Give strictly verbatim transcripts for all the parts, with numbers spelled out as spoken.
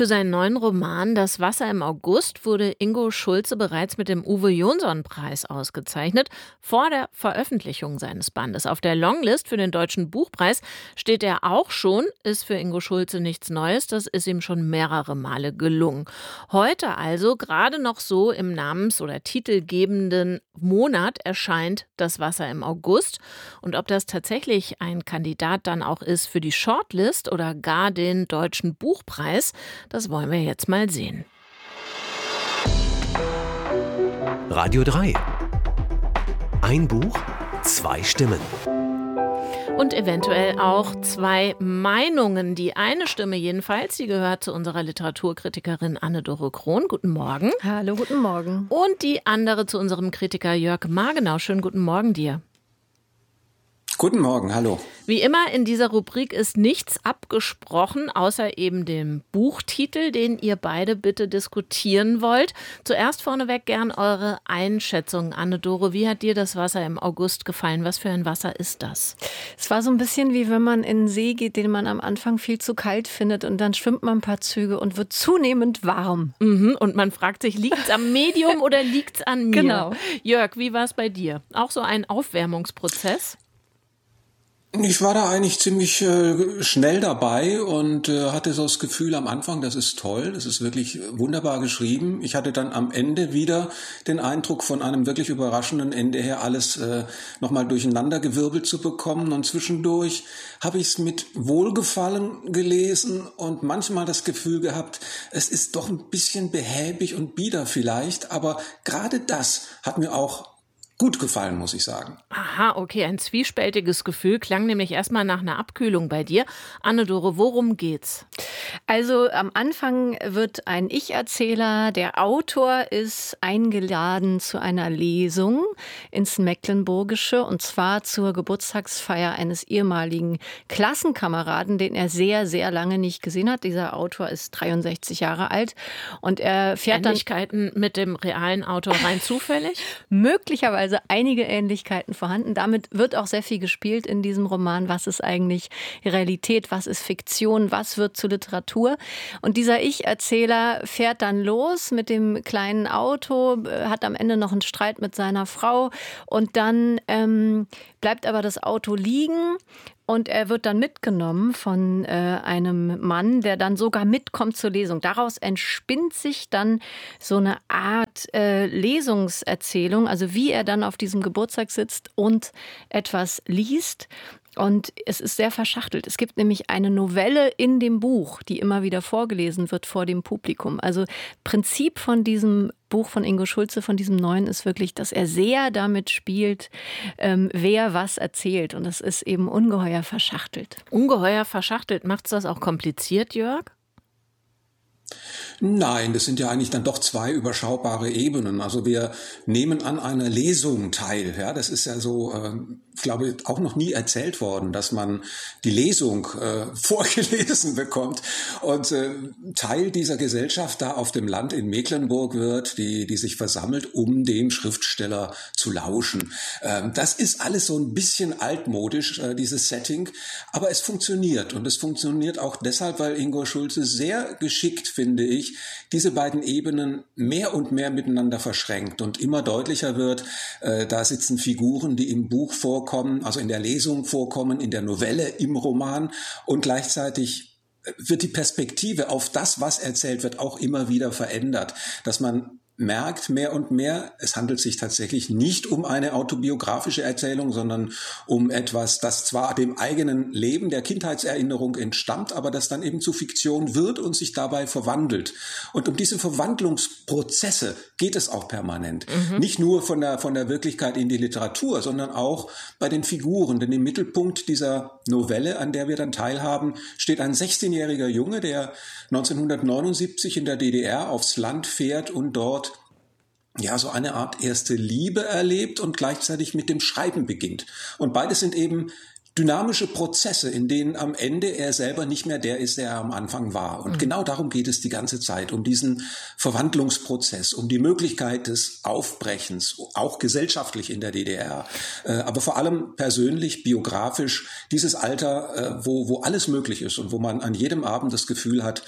Für seinen neuen Roman »Das Wasser im August« wurde Ingo Schulze bereits mit dem Uwe-Jonsson-Preis ausgezeichnet, vor der Veröffentlichung seines Bandes. Auf der Longlist für den Deutschen Buchpreis steht er auch schon, ist für Ingo Schulze nichts Neues, das ist ihm schon mehrere Male gelungen. Heute also, gerade noch so im namens- oder titelgebenden Monat, erscheint »Das Wasser im August«. Und ob das tatsächlich ein Kandidat dann auch ist für die Shortlist oder gar den Deutschen Buchpreis, das wollen wir jetzt mal sehen. Radio drei. Ein Buch, zwei Stimmen. Und eventuell auch zwei Meinungen. Die eine Stimme jedenfalls, die gehört zu unserer Literaturkritikerin Anne-Dore Krohn. Guten Morgen. Hallo, guten Morgen. Und die andere zu unserem Kritiker Jörg Margenau. Schönen guten Morgen dir. Guten Morgen, hallo. Wie immer in dieser Rubrik ist nichts abgesprochen, außer eben dem Buchtitel, den ihr beide bitte diskutieren wollt. Zuerst vorneweg gern eure Einschätzung. Anne-Dore, wie hat dir das Wasser im August gefallen? Was für ein Wasser ist das? Es war so ein bisschen wie wenn man in einen See geht, den man am Anfang viel zu kalt findet und dann schwimmt man ein paar Züge und wird zunehmend warm. Mhm, und man fragt sich, liegt es am Medium oder liegt es an mir? Genau. Jörg, wie war es bei dir? Auch so ein Aufwärmungsprozess? Ich war da eigentlich ziemlich äh, schnell dabei und äh, hatte so das Gefühl am Anfang, das ist toll, das ist wirklich wunderbar geschrieben. Ich hatte dann am Ende wieder den Eindruck, von einem wirklich überraschenden Ende her alles äh, nochmal durcheinandergewirbelt zu bekommen. Und zwischendurch habe ich es mit Wohlgefallen gelesen und manchmal das Gefühl gehabt, es ist doch ein bisschen behäbig und bieder vielleicht. Aber gerade das hat mir auch gut gefallen, muss ich sagen. Aha, okay, ein zwiespältiges Gefühl, klang nämlich erstmal nach einer Abkühlung bei dir. Anne-Dore, worum geht's? Also am Anfang wird ein Ich-Erzähler, der Autor ist eingeladen zu einer Lesung ins Mecklenburgische und zwar zur Geburtstagsfeier eines ehemaligen Klassenkameraden, den er sehr, sehr lange nicht gesehen hat. Dieser Autor ist dreiundsechzig Jahre alt und er fährt dann... Ähnlichkeiten mit dem realen Autor rein zufällig? Möglicherweise einige Ähnlichkeiten vorhanden. Damit wird auch sehr viel gespielt in diesem Roman. Was ist eigentlich Realität? Was ist Fiktion? Was wird zu Literatur? Und dieser Ich-Erzähler fährt dann los mit dem kleinen Auto, hat am Ende noch einen Streit mit seiner Frau und dann ähm, bleibt aber das Auto liegen. Und er wird dann mitgenommen von äh, einem Mann, der dann sogar mitkommt zur Lesung. Daraus entspinnt sich dann so eine Art äh, Lesungserzählung, also wie er dann auf diesem Geburtstag sitzt und etwas liest. Und es ist sehr verschachtelt. Es gibt nämlich eine Novelle in dem Buch, die immer wieder vorgelesen wird vor dem Publikum. Also Prinzip von diesem Buch von Ingo Schulze, von diesem neuen, ist wirklich, dass er sehr damit spielt, ähm, wer was erzählt. Und das ist eben ungeheuer verschachtelt. Ungeheuer verschachtelt. Macht es das auch kompliziert, Jörg? Nein, das sind ja eigentlich dann doch zwei überschaubare Ebenen. Also wir nehmen an einer Lesung teil. Ja, das ist ja so, äh, ich glaube, auch noch nie erzählt worden, dass man die Lesung äh, vorgelesen bekommt und äh, Teil dieser Gesellschaft da auf dem Land in Mecklenburg wird, die, die sich versammelt, um dem Schriftsteller zu lauschen. Ähm, das ist alles so ein bisschen altmodisch, äh, dieses Setting, aber es funktioniert. Und es funktioniert auch deshalb, weil Ingo Schulze sehr geschickt, finde ich, diese beiden Ebenen mehr und mehr miteinander verschränkt und immer deutlicher wird, äh, da sitzen Figuren, die im Buch vorkommen, also in der Lesung vorkommen, in der Novelle, im Roman und gleichzeitig wird die Perspektive auf das, was erzählt wird, auch immer wieder verändert, dass man merkt mehr und mehr, es handelt sich tatsächlich nicht um eine autobiografische Erzählung, sondern um etwas, das zwar dem eigenen Leben, der Kindheitserinnerung entstammt, aber das dann eben zu Fiktion wird und sich dabei verwandelt. Und um diese Verwandlungsprozesse geht es auch permanent. Mhm. Nicht nur von der, von der Wirklichkeit in die Literatur, sondern auch bei den Figuren. Denn im Mittelpunkt dieser Novelle, an der wir dann teilhaben, steht ein sechzehnjähriger Junge, der neunzehnhundertneunundsiebzig in der D D R aufs Land fährt und dort ja so eine Art erste Liebe erlebt und gleichzeitig mit dem Schreiben beginnt. Und beides sind eben dynamische Prozesse, in denen am Ende er selber nicht mehr der ist, der er am Anfang war. Und mhm. genau darum geht es die ganze Zeit, um diesen Verwandlungsprozess, um die Möglichkeit des Aufbrechens, auch gesellschaftlich in der D D R, äh, aber vor allem persönlich, biografisch, dieses Alter, äh, wo, wo alles möglich ist und wo man an jedem Abend das Gefühl hat,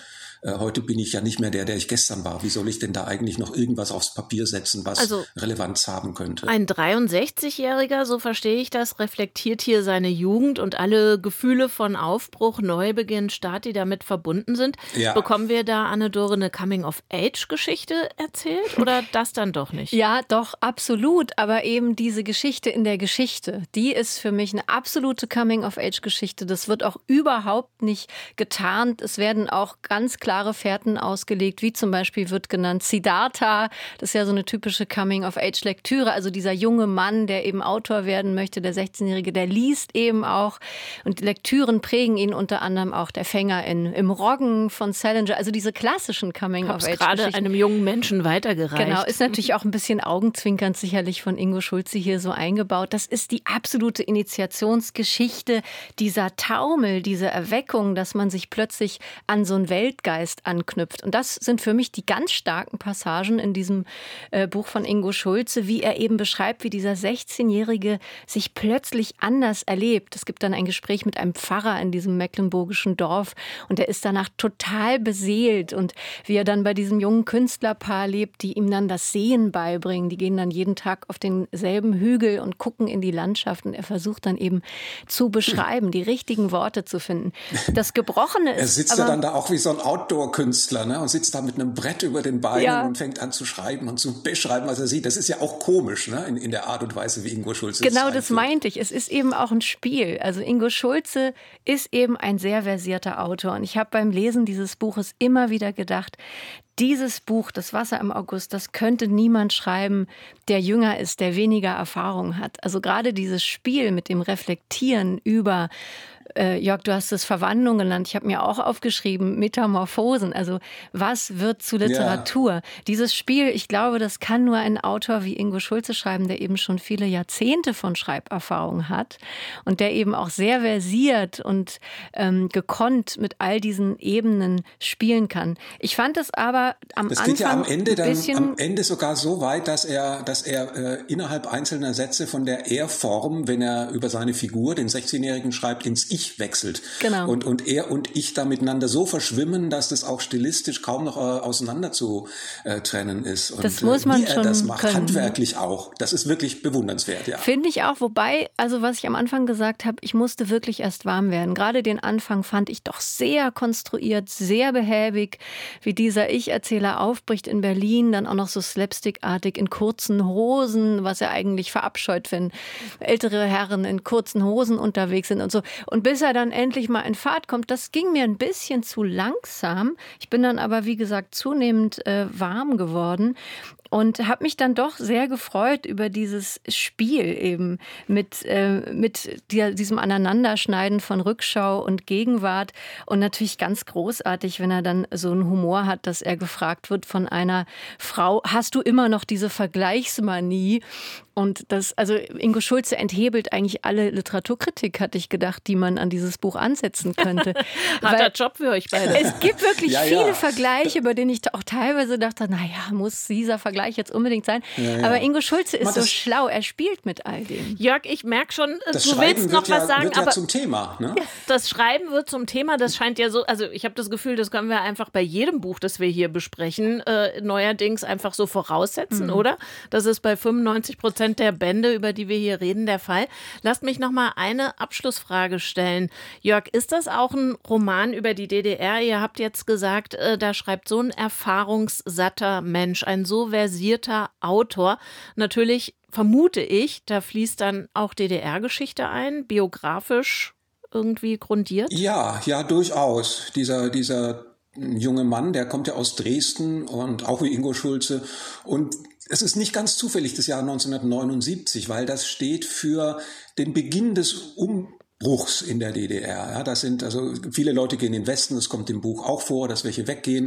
äh, heute bin ich ja nicht mehr der, der ich gestern war. Wie soll ich denn da eigentlich noch irgendwas aufs Papier setzen, was also Relevanz haben könnte? Ein dreiundsechzigjähriger, so verstehe ich das, reflektiert hier seine Jugend und alle Gefühle von Aufbruch, Neubeginn, Start, die damit verbunden sind. Ja. Bekommen wir da, Anne-Dore, eine Coming-of-Age-Geschichte erzählt oder das dann doch nicht? Ja, doch, absolut. Aber eben diese Geschichte in der Geschichte, die ist für mich eine absolute Coming-of-Age-Geschichte. Das wird auch überhaupt nicht getarnt. Es werden auch ganz klare Fährten ausgelegt, wie zum Beispiel wird genannt Siddhartha. Das ist ja so eine typische Coming-of-Age-Lektüre. Also dieser junge Mann, der eben Autor werden möchte, der sechzehnjährige, der liest eben auch. Und die Lektüren prägen ihn unter anderem auch der Fänger in, im Roggen von Salinger. Also diese klassischen Coming-of-Age-Geschichten. Gerade einem jungen Menschen weitergereicht. Genau, ist natürlich auch ein bisschen augenzwinkernd sicherlich von Ingo Schulze hier so eingebaut. Das ist die absolute Initiationsgeschichte, dieser Taumel, diese Erweckung, dass man sich plötzlich an so einen Weltgeist anknüpft. Und das sind für mich die ganz starken Passagen in diesem äh, Buch von Ingo Schulze, wie er eben beschreibt, wie dieser sechzehnjährige sich plötzlich anders erlebt. Es gibt dann ein Gespräch mit einem Pfarrer in diesem mecklenburgischen Dorf und er ist danach total beseelt und wie er dann bei diesem jungen Künstlerpaar lebt, die ihm dann das Sehen beibringen. Die gehen dann jeden Tag auf denselben Hügel und gucken in die Landschaft und er versucht dann eben zu beschreiben, die richtigen Worte zu finden. Das Gebrochene ist... Er sitzt aber, ja dann da auch wie so ein Outdoor-Künstler, ne? Und sitzt da mit einem Brett über den Beinen ja. und fängt an zu schreiben und zu beschreiben, was er sieht. Das ist ja auch komisch, ne? in, in der Art und Weise, wie Ingo Schulze es Genau, das meinte ich. Es ist eben auch ein Spiel. Also Ingo Schulze ist eben ein sehr versierter Autor. Und ich habe beim Lesen dieses Buches immer wieder gedacht, dieses Buch, Das Wasser im August, das könnte niemand schreiben, der jünger ist, der weniger Erfahrung hat. Also gerade dieses Spiel mit dem Reflektieren über, äh, Jörg, du hast es Verwandlung genannt, ich habe mir auch aufgeschrieben, Metamorphosen, also was wird zu Literatur? Ja. Dieses Spiel, ich glaube, das kann nur ein Autor wie Ingo Schulze schreiben, der eben schon viele Jahrzehnte von Schreiberfahrung hat und der eben auch sehr versiert und ähm, gekonnt mit all diesen Ebenen spielen kann. Ich fand es aber am das Anfang geht ja am Ende dann am Ende sogar so weit, dass er, dass er äh, innerhalb einzelner Sätze von der Er-Form, wenn er über seine Figur, den sechzehnjährigen, schreibt, ins Ich wechselt. Genau. Und, und er und ich da miteinander so verschwimmen, dass das auch stilistisch kaum noch äh, auseinander zu äh, trennen ist. Und das muss man äh, wie er schon das macht, können. Handwerklich auch. Das ist wirklich bewundernswert, ja. Finde ich auch, wobei, also was ich am Anfang gesagt habe, ich musste wirklich erst warm werden. Gerade den Anfang fand ich doch sehr konstruiert, sehr behäbig, wie dieser Ich-Erzähler aufbricht in Berlin, dann auch noch so slapstickartig in kurzen Hosen, was er eigentlich verabscheut, wenn ältere Herren in kurzen Hosen unterwegs sind und so. Und bis er dann endlich mal in Fahrt kommt, das ging mir ein bisschen zu langsam. Ich bin dann aber, wie gesagt, zunehmend äh, warm geworden. Und habe mich dann doch sehr gefreut über dieses Spiel eben mit, äh, mit die, diesem Aneinanderschneiden von Rückschau und Gegenwart. Und natürlich ganz großartig, wenn er dann so einen Humor hat, dass er gefragt wird von einer Frau, hast du immer noch diese Vergleichsmanie? Und das, also Ingo Schulze enthebelt eigentlich alle Literaturkritik, hatte ich gedacht, die man an dieses Buch ansetzen könnte. Harter Job für euch beide. Es gibt wirklich ja, viele ja. Vergleiche, bei denen ich auch teilweise dachte, naja, muss dieser Vergleich jetzt unbedingt sein. Ja, ja. Aber Ingo Schulze ist Man, so schlau, er spielt mit all dem. Jörg, ich merke schon, das du Schreiben willst noch ja, was sagen. Wird ja aber zum Thema. Ne? Das Schreiben wird zum Thema, das scheint ja so, also ich habe das Gefühl, das können wir einfach bei jedem Buch, das wir hier besprechen, äh, neuerdings einfach so voraussetzen, mhm. oder? Das ist bei fünfundneunzig Prozent der Bände, über die wir hier reden, der Fall. Lasst mich noch mal eine Abschlussfrage stellen. Jörg, ist das auch ein Roman über die D D R? Ihr habt jetzt gesagt, äh, da schreibt so ein erfahrungssatter Mensch, ein so versierter Autor. Natürlich vermute ich, da fließt dann auch D D R-Geschichte ein, biografisch irgendwie grundiert? Ja, ja, durchaus. Dieser, dieser junge Mann, der kommt ja aus Dresden und auch wie Ingo Schulze und es ist nicht ganz zufällig das Jahr neunzehnhundertneunundsiebzig, weil das steht für den Beginn des Umbruchs in der D D R. Ja, das sind also viele Leute gehen in den Westen, das kommt im Buch auch vor, dass welche weggehen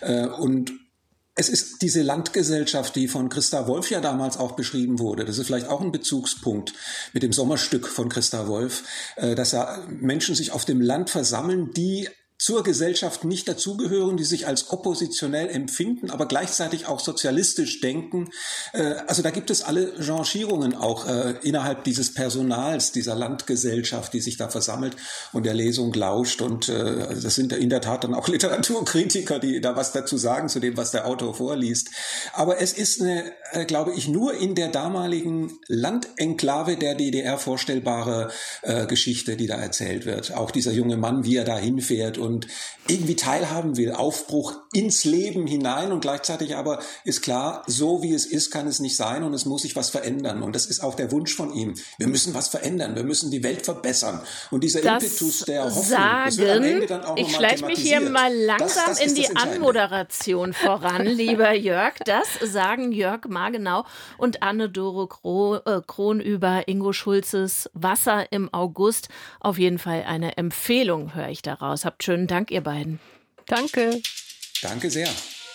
und es ist diese Landgesellschaft, die von Christa Wolf ja damals auch beschrieben wurde. Das ist vielleicht auch ein Bezugspunkt mit dem Sommerstück von Christa Wolf, dass da Menschen sich auf dem Land versammeln, die zur Gesellschaft nicht dazugehören, die sich als oppositionell empfinden, aber gleichzeitig auch sozialistisch denken. Also da gibt es alle Rangierungen auch innerhalb dieses Personals, dieser Landgesellschaft, die sich da versammelt und der Lesung lauscht. Und das sind in der Tat dann auch Literaturkritiker, die da was dazu sagen, zu dem, was der Autor vorliest. Aber es ist, eine, glaube ich, nur in der damaligen Landenklave der D D R vorstellbare Geschichte, die da erzählt wird. Auch dieser junge Mann, wie er da hinfährt und irgendwie teilhaben will, Aufbruch ins Leben hinein, und gleichzeitig aber ist klar, so wie es ist, kann es nicht sein und es muss sich was verändern, und das ist auch der Wunsch von ihm. Wir müssen was verändern, wir müssen die Welt verbessern, und dieser das Impetus der Hoffnung, sagen, das wird am Ende dann auch ich nochmal schleiche mich hier mal langsam das, das in die Anmoderation voran, lieber Jörg. Das sagen Jörg Margenau und Anne-Dore Krohn über Ingo Schulzes Wasser im August. Auf jeden Fall eine Empfehlung, höre ich daraus. Habt schönen Dank, ihr beiden. Danke. Danke sehr.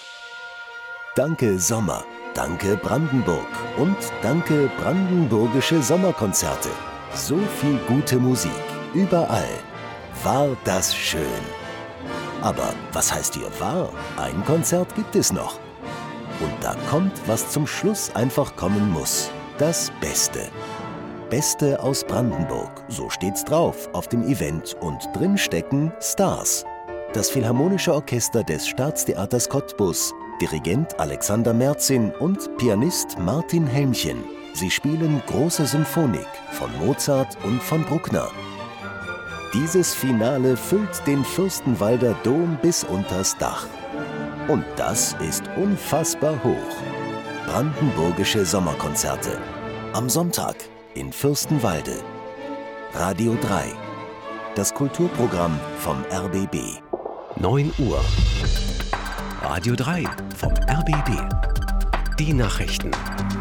Danke Sommer, danke Brandenburg und danke brandenburgische Sommerkonzerte. So viel gute Musik, überall. War das schön. Aber was heißt hier war? Ein Konzert gibt es noch. Und da kommt, was zum Schluss einfach kommen muss. Das Beste. Beste aus Brandenburg, so steht's drauf auf dem Event, und drin stecken Stars. Das Philharmonische Orchester des Staatstheaters Cottbus, Dirigent Alexander Merzin und Pianist Martin Helmchen. Sie spielen große Symphonik von Mozart und von Bruckner. Dieses Finale füllt den Fürstenwalder Dom bis unters Dach. Und das ist unfassbar hoch. Brandenburgische Sommerkonzerte. Am Sonntag in Fürstenwalde. Radio drei. Das Kulturprogramm vom R B B. neun Uhr. Radio drei vom R B B. Die Nachrichten.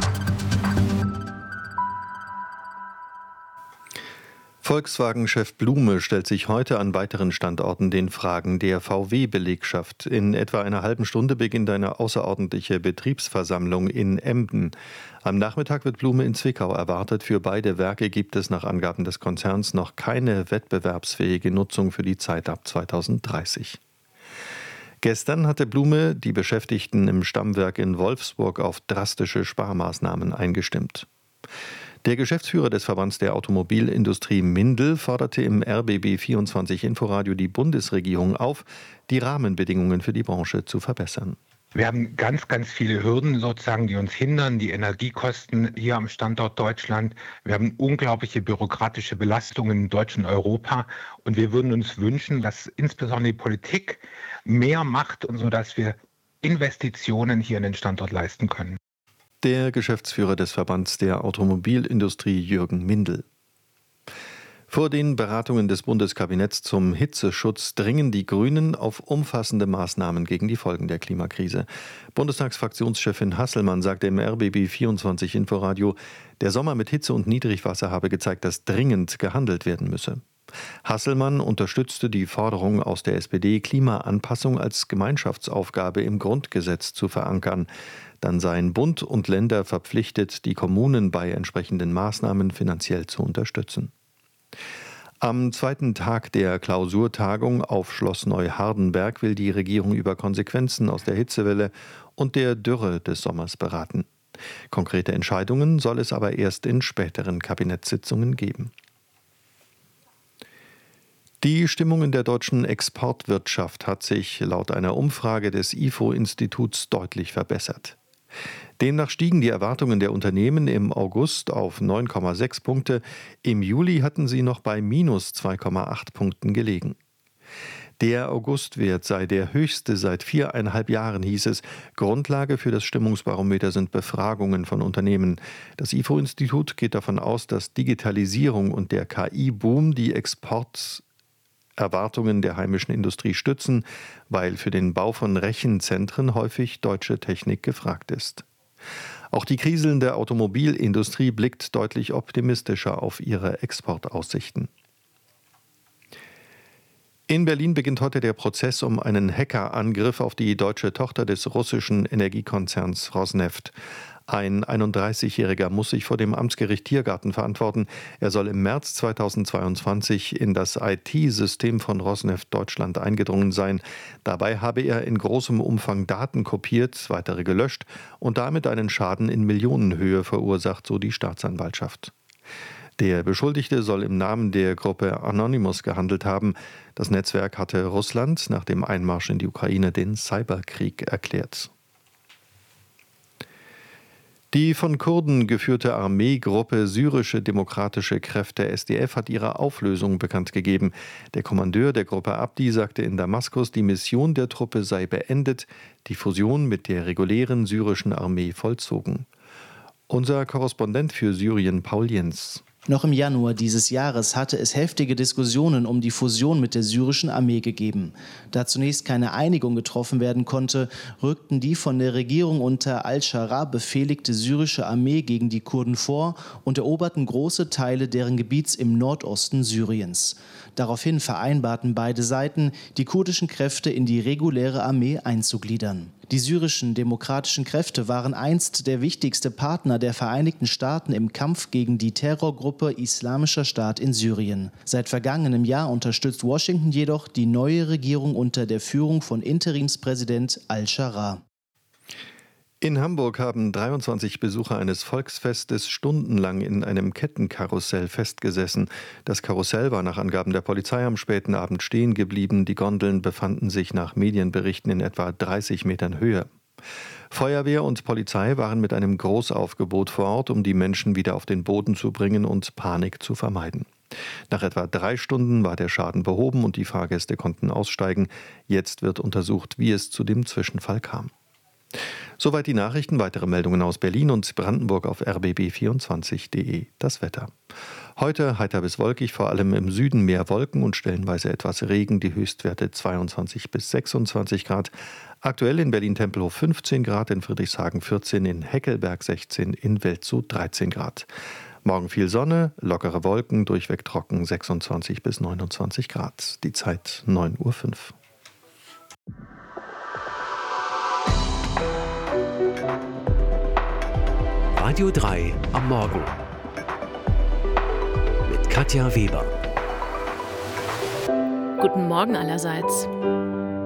Volkswagen-Chef Blume stellt sich heute an weiteren Standorten den Fragen der V W-Belegschaft. In etwa einer halben Stunde beginnt eine außerordentliche Betriebsversammlung in Emden. Am Nachmittag wird Blume in Zwickau erwartet. Für beide Werke gibt es nach Angaben des Konzerns noch keine wettbewerbsfähige Nutzung für die Zeit ab zweitausenddreißig. Gestern hatte Blume die Beschäftigten im Stammwerk in Wolfsburg auf drastische Sparmaßnahmen eingestimmt. Der Geschäftsführer des Verbands der Automobilindustrie Mindel forderte im R B B vierundzwanzig Inforadio die Bundesregierung auf, die Rahmenbedingungen für die Branche zu verbessern. Wir haben ganz, ganz viele Hürden sozusagen, die uns hindern. Die Energiekosten hier am Standort Deutschland. Wir haben unglaubliche bürokratische Belastungen in Deutschland und Europa. Und wir würden uns wünschen, dass insbesondere die Politik mehr macht, und so dass wir Investitionen hier in den Standort leisten können. Der Geschäftsführer des Verbands der Automobilindustrie Jürgen Mindel. Vor den Beratungen des Bundeskabinetts zum Hitzeschutz dringen die Grünen auf umfassende Maßnahmen gegen die Folgen der Klimakrise. Bundestagsfraktionschefin Hasselmann sagte im R B B vierundzwanzig Inforadio, der Sommer mit Hitze und Niedrigwasser habe gezeigt, dass dringend gehandelt werden müsse. Hasselmann unterstützte die Forderung aus der S P D, Klimaanpassung als Gemeinschaftsaufgabe im Grundgesetz zu verankern. Dann seien Bund und Länder verpflichtet, die Kommunen bei entsprechenden Maßnahmen finanziell zu unterstützen. Am zweiten Tag der Klausurtagung auf Schloss Neuhardenberg will die Regierung über Konsequenzen aus der Hitzewelle und der Dürre des Sommers beraten. Konkrete Entscheidungen soll es aber erst in späteren Kabinettssitzungen geben. Die Stimmung in der deutschen Exportwirtschaft hat sich laut einer Umfrage des I F O-Instituts deutlich verbessert. Demnach stiegen die Erwartungen der Unternehmen im August auf neun Komma sechs Punkte, im Juli hatten sie noch bei minus zwei Komma acht Punkten gelegen. Der Augustwert sei der höchste seit viereinhalb Jahren, hieß es. Grundlage für das Stimmungsbarometer sind Befragungen von Unternehmen. Das I F O-Institut geht davon aus, dass Digitalisierung und der K I-Boom die Exporterwartungen der heimischen Industrie stützen, weil für den Bau von Rechenzentren häufig deutsche Technik gefragt ist. Auch die kriselnde Automobilindustrie blickt deutlich optimistischer auf ihre Exportaussichten. In Berlin beginnt heute der Prozess um einen Hackerangriff auf die deutsche Tochter des russischen Energiekonzerns Rosneft. Ein einunddreißigjähriger muss sich vor dem Amtsgericht Tiergarten verantworten. Er soll im März zweitausendzweiundzwanzig in das I T-System von Rosneft Deutschland eingedrungen sein. Dabei habe er in großem Umfang Daten kopiert, weitere gelöscht und damit einen Schaden in Millionenhöhe verursacht, so die Staatsanwaltschaft. Der Beschuldigte soll im Namen der Gruppe Anonymous gehandelt haben. Das Netzwerk hatte Russland nach dem Einmarsch in die Ukraine den Cyberkrieg erklärt. Die von Kurden geführte Armeegruppe Syrische Demokratische Kräfte S D F hat ihre Auflösung bekannt gegeben. Der Kommandeur der Gruppe Abdi sagte in Damaskus, die Mission der Truppe sei beendet, die Fusion mit der regulären syrischen Armee vollzogen. Unser Korrespondent für Syrien, Paul Jens. Noch im Januar dieses Jahres hatte es heftige Diskussionen um die Fusion mit der syrischen Armee gegeben. Da zunächst keine Einigung getroffen werden konnte, rückten die von der Regierung unter al-Schara befehligte syrische Armee gegen die Kurden vor und eroberten große Teile deren Gebiets im Nordosten Syriens. Daraufhin vereinbarten beide Seiten, die kurdischen Kräfte in die reguläre Armee einzugliedern. Die syrischen demokratischen Kräfte waren einst der wichtigste Partner der Vereinigten Staaten im Kampf gegen die Terrorgruppe Islamischer Staat in Syrien. Seit vergangenem Jahr unterstützt Washington jedoch die neue Regierung unter der Führung von Interimspräsident al-Schara. In Hamburg haben dreiundzwanzig Besucher eines Volksfestes stundenlang in einem Kettenkarussell festgesessen. Das Karussell war nach Angaben der Polizei am späten Abend stehen geblieben. Die Gondeln befanden sich nach Medienberichten in etwa dreißig Metern Höhe. Feuerwehr und Polizei waren mit einem Großaufgebot vor Ort, um die Menschen wieder auf den Boden zu bringen und Panik zu vermeiden. Nach etwa drei Stunden war der Schaden behoben und die Fahrgäste konnten aussteigen. Jetzt wird untersucht, wie es zu dem Zwischenfall kam. Soweit die Nachrichten. Weitere Meldungen aus Berlin und Brandenburg auf r b b vierundzwanzig punkt de. Das Wetter. Heute heiter bis wolkig, vor allem im Süden mehr Wolken und stellenweise etwas Regen. Die Höchstwerte zweiundzwanzig bis sechsundzwanzig Grad. Aktuell in Berlin-Tempelhof fünfzehn Grad, in Friedrichshagen vierzehn, in Heckelberg sechzehn, in Welzow dreizehn Grad. Morgen viel Sonne, lockere Wolken, durchweg trocken, sechsundzwanzig bis neunundzwanzig Grad. Die Zeit neun Uhr fünf. Radio drei am Morgen mit Katja Weber. Guten Morgen allerseits.